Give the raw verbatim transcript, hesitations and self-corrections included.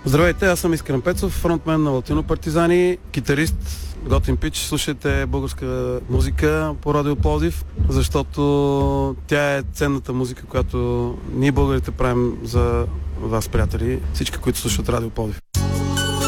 Здравейте, аз съм Искрен Пецов, фронтмен на Латино Партизани, китарист, готин пич. Слушайте българска музика по Радио Пловдив, защото тя е ценната музика, която ние българите правим за вас, приятели, всички, които слушат Радио Пловдив.